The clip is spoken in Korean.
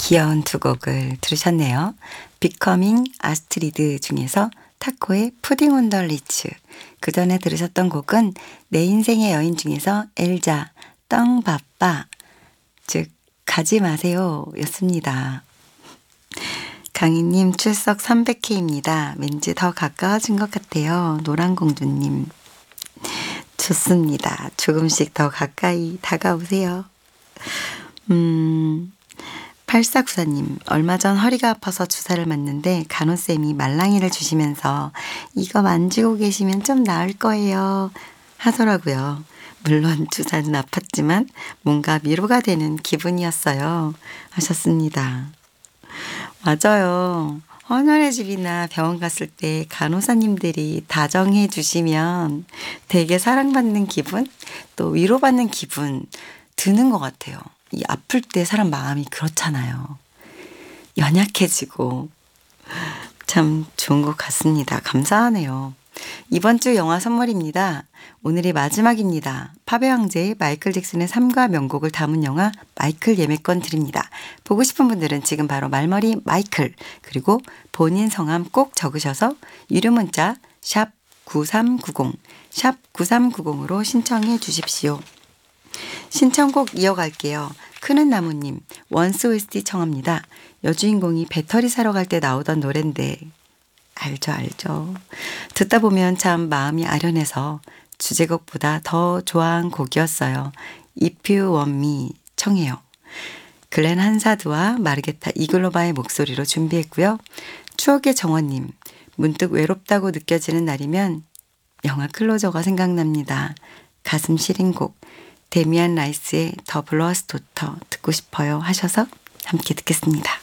귀여운 두 곡을 들으셨네요. 비커밍 아스트리드 중에서 타코의 푸딩 온 더 리츠, 그 전에 들으셨던 곡은 내 인생의 여인 중에서 엘자 떡 바빠, 즉 가지 마세요 였습니다. 강희님 출석 300K입니다. 왠지 더 가까워진 것 같아요. 노란공주님 좋습니다. 조금씩 더 가까이 다가오세요. 8494님, 얼마 전 허리가 아파서 주사를 맞는데 간호쌤이 말랑이를 주시면서 이거 만지고 계시면 좀 나을 거예요 하더라고요. 물론 주사는 아팠지만 뭔가 위로가 되는 기분이었어요 하셨습니다. 맞아요. 헌혈의 집이나 병원 갔을 때 간호사님들이 다정해 주시면 되게 사랑받는 기분, 또 위로받는 기분 드는 것 같아요. 이 아플 때 사람 마음이 그렇잖아요. 연약해지고 참 좋은 것 같습니다. 감사하네요. 이번 주 영화 선물입니다. 오늘이 마지막입니다. 팝의 황제의 마이클 잭슨의 삶과 명곡을 담은 영화 마이클 예매권 드립니다. 보고 싶은 분들은 지금 바로 말머리 마이클 그리고 본인 성함 꼭 적으셔서 유료 문자 샵 9390 샵 9390으로 신청해 주십시오. 신청곡 이어갈게요. 크는 나무님, 원스 OST 청합니다. 여주인공이 배터리 사러 갈 때 나오던 노랜데 알죠. 듣다 보면 참 마음이 아련해서 주제곡보다 더 좋아한 곡이었어요. If You Want Me 청해요. 글렌 한사드와 마르게타 이글로바의 목소리로 준비했고요. 추억의 정원님, 문득 외롭다고 느껴지는 날이면 영화 클로저가 생각납니다. 가슴 시린 곡 데미안 라이스의 더 블러스 도터 듣고 싶어요 하셔서 함께 듣겠습니다.